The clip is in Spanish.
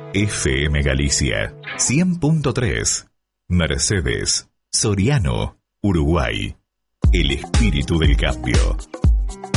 FM Galicia 100.3. Mercedes, Soriano, Uruguay. El espíritu del cambio.